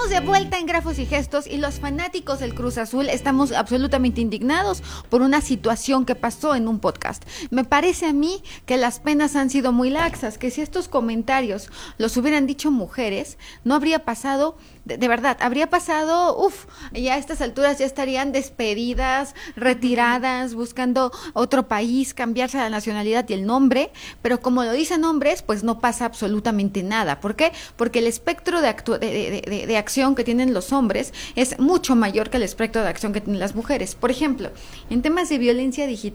Estamos de vuelta en Grafos y Gestos y los fanáticos del Cruz Azul estamos absolutamente indignados por una situación que pasó en un podcast. Me parece a mí que las penas han sido muy laxas, que si estos comentarios los hubieran dicho mujeres, no habría pasado, de verdad, habría pasado, ya a estas alturas ya estarían despedidas, retiradas, buscando otro país, cambiarse la nacionalidad y el nombre, pero como lo dicen hombres, pues no pasa absolutamente nada. ¿Por qué? Porque el espectro de acción que tienen los hombres es mucho mayor que el espectro de acción que tienen las mujeres. Por ejemplo, en temas de violencia digital,